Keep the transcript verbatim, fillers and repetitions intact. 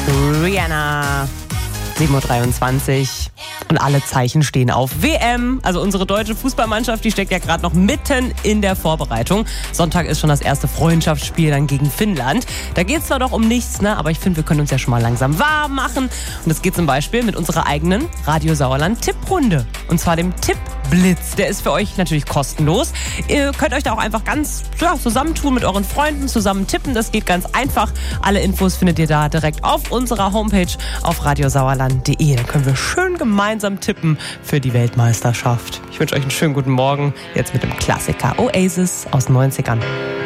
Rihanna. sieben Uhr dreiundzwanzig und alle Zeichen stehen auf W M. Also unsere deutsche Fußballmannschaft, die steckt ja gerade noch mitten in der Vorbereitung. Sonntag ist schon das erste Freundschaftsspiel dann gegen Finnland. Da geht es zwar doch um nichts, ne? Aber ich finde, wir können uns ja schon mal langsam warm machen. Und das geht zum Beispiel mit unserer eigenen Radio Sauerland Tipprunde. Und zwar dem Tippblitz. Der ist für euch natürlich kostenlos. Ihr könnt euch da auch einfach ganz ja, zusammentun mit euren Freunden, zusammen tippen. Das geht ganz einfach. Alle Infos findet ihr da direkt auf unserer Homepage auf radiosauerland punkt de. Dann können wir schön gemeinsam tippen für die Weltmeisterschaft. Ich wünsche euch einen schönen guten Morgen. Jetzt mit dem Klassiker Oasis aus den neunzigern.